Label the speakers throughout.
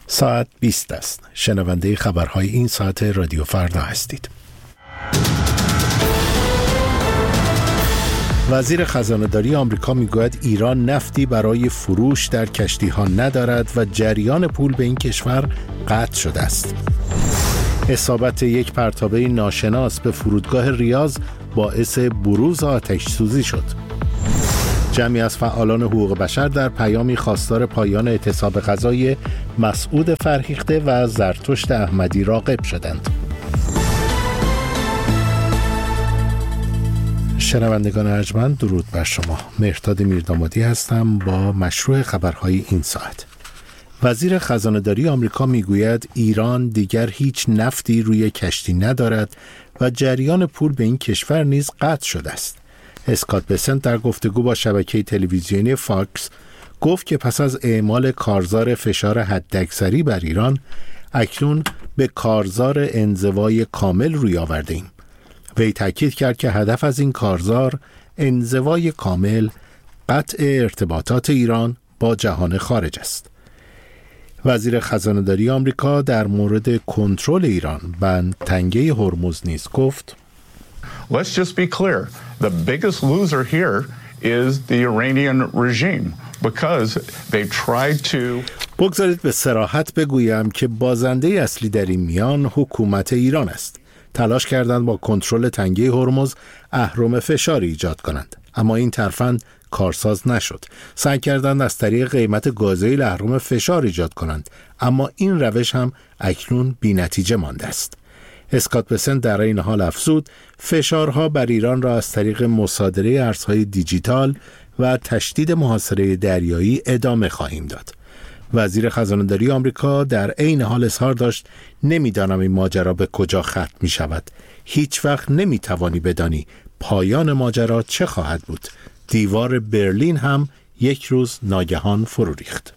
Speaker 1: ساعت 20 است. شنونده خبرهای این ساعت رادیو فردا هستید. وزیر خزانه‌داری آمریکا میگوید ایران نفتی برای فروش در کشتی‌ها ندارد و جریان پول به این کشور قطع شده است. اصابت یک پرتابه ناشناس به فرودگاه ریاض باعث بروز آتش‌سوزی شد. جمعی از فعالان حقوق بشر در پیامی خواستار پایان اعتصاب غذای مسعود فرهیخته و زرتشت احمدی راغب شدند. شنوندگان ارجمند، درود بر شما. مهرداد میردامادی هستم با مشروع خبرهای این ساعت. وزیر خزانه‌داری آمریکا میگوید ایران دیگر هیچ نفتی روی کشتی ندارد و جریان پول به این کشور نیز قطع شده است. اسکات بسنت در گفتگو با شبکه تلویزیونی فاکس گفت که پس از اعمال کارزار فشار حداکثری بر ایران، اکنون به کارزار انزوای کامل روی آورده‌ایم. وی تاکید کرد که هدف از این کارزار انزوای کامل، قطع ارتباطات ایران با جهان خارج است. وزیر خزانه‌داری آمریکا در مورد کنترل ایران بر تنگه هرمز نیز گفت:
Speaker 2: Let's just be clear. The biggest loser here is the Iranian regime because they tried to.
Speaker 1: بگذارید به صراحت بگویم که بازنده اصلی در این میان حکومت ایران است. تلاش کردند با کنترل تنگه هرمز اهرم فشاری ایجاد کنند، اما این ترفند کارساز نشد. سعی کردند از طریق قیمت گازوئیل اهرم فشار ایجاد کنند، اما این روش هم اکنون بی‌نتیجه مانده است. اسکات بسنت در این حال افزود فشارها بر ایران را از طریق مصادره ارزهای دیجیتال و تشدید محاصره دریایی ادامه خواهیم داد. وزیر خزانه‌داری آمریکا در عین حال اظهار داشت: نمیدانم این ماجرا به کجا ختم می شود. هیچ وقت نمی توانی بدانی پایان ماجرا چه خواهد بود. دیوار برلین هم یک روز ناگهان فرو ریخت.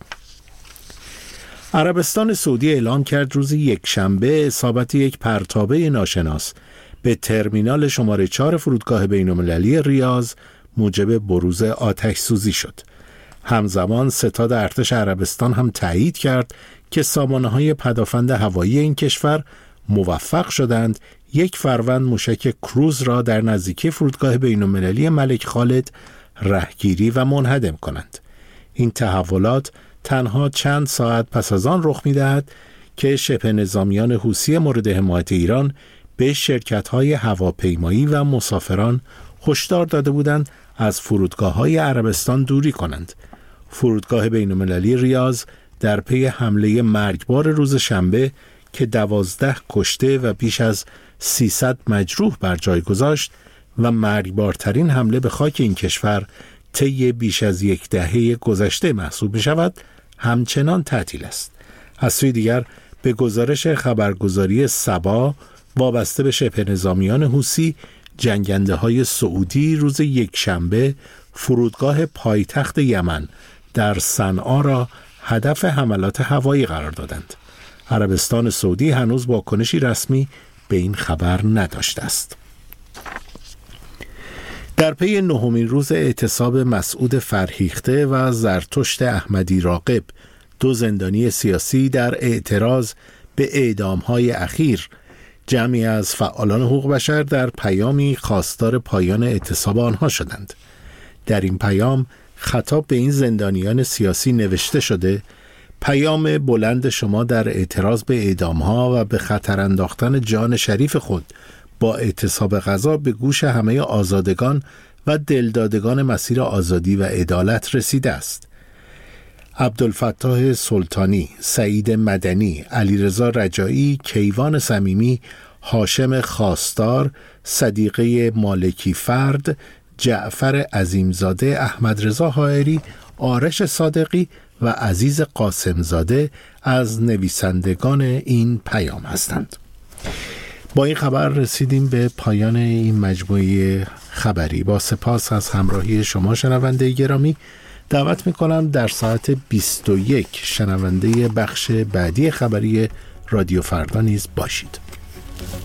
Speaker 1: عربستان سعودی اعلام کرد روز یکشنبه اصابت یک پرتابه ناشناس به ترمینال شماره 4 فرودگاه بین‌المللی ریاض موجب بروز آتش سوزی شد. همزمان ستاد ارتش عربستان هم تایید کرد که سامانه‌های پدافند هوایی این کشور موفق شدند یک فروند موشک کروز را در نزدیکی فرودگاه بین‌المللی ملک خالد رهگیری و منهدم کنند. این تحولات تنها چند ساعت پس از آن رخ می‌دهد که شبه نظامیان حوثی مورد حمایت ایران به شرکت‌های هواپیمایی و مسافران هشدار داده بودند از فرودگاه‌های عربستان دوری کنند. فرودگاه بین‌المللی ریاض در پی حمله مرگبار روز شنبه که 12 کشته و بیش از 300 مجروح بر جای گذاشت و مرگبارترین حمله به خاک این کشور طی بیش از یک دهه گذشته محسوب می شود، همچنان تعطیل است. از سوی دیگر به گزارش خبرگزاری سبا وابسته به شبه نظامیان حوثی، جنگنده های سعودی روز یکشنبه فرودگاه پایتخت یمن در صنعا را هدف حملات هوایی قرار دادند. عربستان سعودی هنوز واکنشی رسمی به این خبر نداشته است. در پی نهمین روز اعتصاب مسعود فرهیخته و زرتشت احمدی راغب، دو زندانی سیاسی در اعتراض به اعدام‌های اخیر، جمعی از فعالان حقوق بشر در پیامی خواستار پایان اعتصاب آنها شدند. در این پیام خطاب به این زندانیان سیاسی نوشته شده: پیام بلند شما در اعتراض به اعدام‌ها و به خطر انداختن جان شریف خود با اعتصاب غذا به گوش همه آزادگان و دلدادگان مسیر آزادی و عدالت رسیده است. عبدالفتاح سلطانی، سعید مدنی، علیرضا رجایی، کیوان صمیمی، هاشم خواستار، صدیقه مالکی فرد، جعفر عظیمزاده، احمد رضا حائری، آرش صادقی و عزیز قاسمزاده از نویسندگان این پیام هستند. با این خبر رسیدیم به پایان این مجموعه خبری. با سپاس از همراهی شما شنونده گرامی، دعوت میکنم در ساعت 21 شنونده بخش بعدی خبری رادیو فردا نیز باشید.